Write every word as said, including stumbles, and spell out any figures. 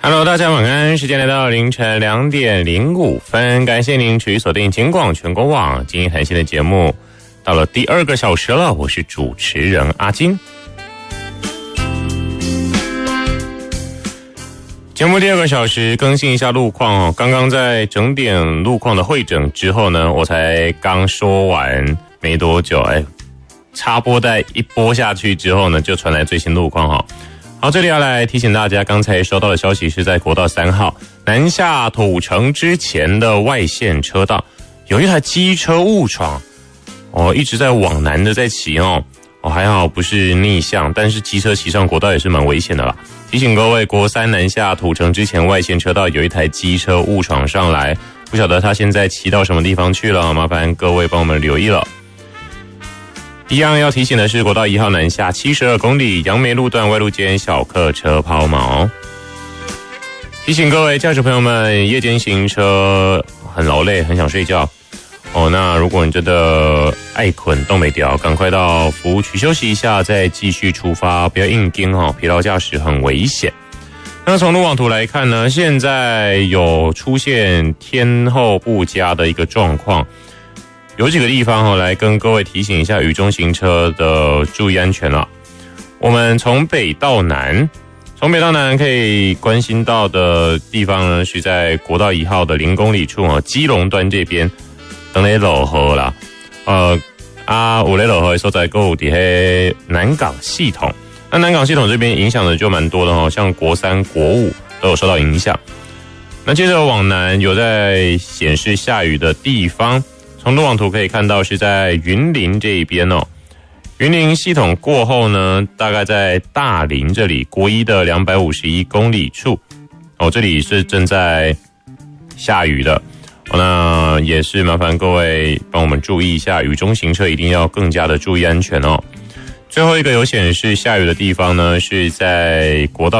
Hello， 大家晚安，时间来到凌晨两点零五分，感谢您持续锁定金广全国网今天谈心的节目，到了第二个小时了，我是主持人阿金。节目第二个小时更新一下路况哦，刚刚在整点路况的会诊之后呢，我才刚说完没多久，哎，插播带一播下去之后呢，就传来最新路况哈。好，这里要来提醒大家，刚才收到的消息是在国道三号南下土城之前的外线车道，有一台机车误闯，哦，一直在往南的在骑哦，哦还好不是逆向，但是机车骑上国道也是蛮危险的啦。提醒各位，国三南下土城之前外线车道有一台机车误闯上来，不晓得他现在骑到什么地方去了，麻烦各位帮我们留意了。一样要提醒的是，国道一号南下七十二公里杨梅路段外路间小客车抛锚。提醒各位驾驶朋友们，夜间行车很劳累，很想睡觉哦。那如果你真的爱睏动没掉，赶快到服务区休息一下，再继续出发，不要硬盯哦，疲劳驾驶很危险。那从路网图来看呢，现在有出现天候不佳的一个状况。有几个地方哦，来跟各位提醒一下雨中行车的注意安全了。我们从北到南，从北到南可以关心到的地方呢，是在国道一号的零公里处哦，基隆端这边，等雷老河啦，呃啊，五雷老河所在够底黑南港系统。那南港系统这边影响的就蛮多的哦，像国三、国五都有受到影响。那接着往南有在显示下雨的地方。从路网图可以看到是在云林这一边哦，云林系统过后呢，大概在大林这里国一的两百五十一公里处哦，这里是正在下雨的哦，那也是麻烦各位帮我们注意一下，雨中行车一定要更加的注意安全哦。最后一个有显示下雨的地方呢，是在国道